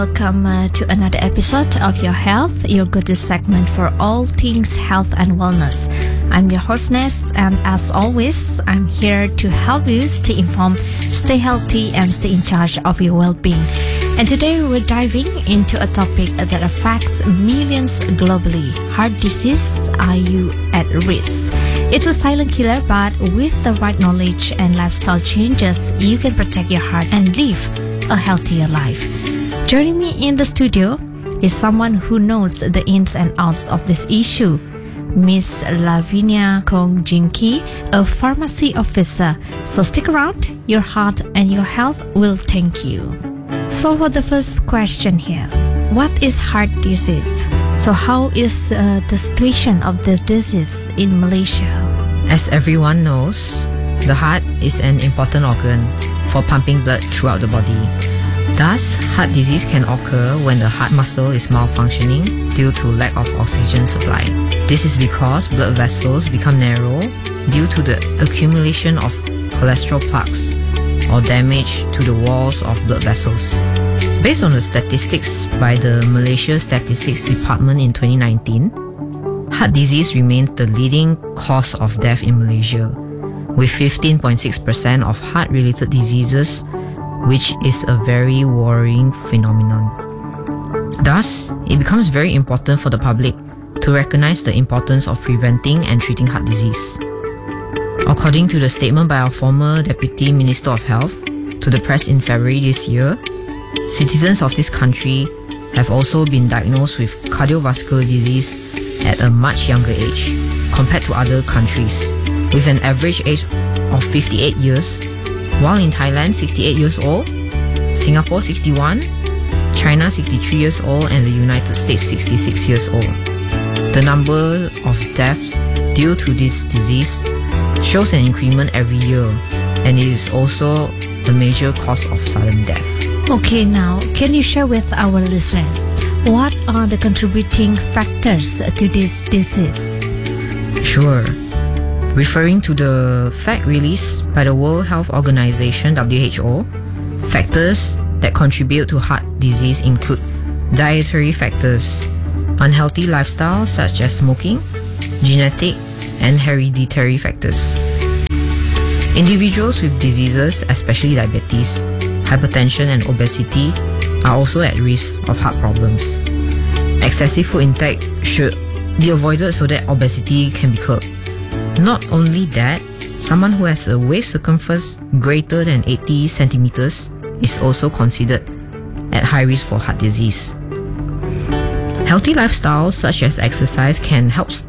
Welcome to another episode of Your Health, your go-to segment for all things health and wellness. I'm your hostess, and as always, I'm here to help you stay informed, stay healthy, and stay in charge of your well-being. And today we're diving into a topic that affects millions globally. Heart disease, are you at risk? It's a silent killer, but with the right knowledge and lifestyle changes, you can protect your heart and live a healthier life. Joining me in the studio is someone who knows the ins and outs of this issue, Miss Lavinia Kongjinki, a pharmacy officer. So stick around, your heart and your health will thank you. So for the first question here, what is heart disease? So how is the situation of this disease in Malaysia? As everyone knows, the heart is an important organ for pumping blood throughout the body. Thus, heart disease can occur when the heart muscle is malfunctioning due to lack of oxygen supply. This is because blood vessels become narrow due to the accumulation of cholesterol plaques or damage to the walls of blood vessels. Based on the statistics by the Malaysia Statistics Department in 2019, heart disease remains the leading cause of death in Malaysia, with 15.6% of heart-related diseases, which is a very worrying phenomenon. Thus, it becomes very important for the public to recognize the importance of preventing and treating heart disease. According to the statement by our former Deputy Minister of Health to the press in February this year, citizens of this country have also been diagnosed with cardiovascular disease at a much younger age compared to other countries, with an average age of 58 years, while in Thailand 68 years old, Singapore 61, China 63 years old, and the United States 66 years old. The number of deaths due to this disease shows an increment every year, and it is also a major cause of sudden death. Okay, now can you share with our listeners what are the contributing factors to this disease? Sure. Referring to the fact released by the World Health Organization (WHO), factors that contribute to heart disease include dietary factors, unhealthy lifestyle such as smoking, genetic and hereditary factors. Individuals with diseases, especially diabetes, hypertension and obesity, are also at risk of heart problems. Excessive food intake should be avoided so that obesity can be curbed. Not only that, someone who has a waist circumference greater than 80 centimeters is also considered at high risk for heart disease. Healthy lifestyles such as exercise can help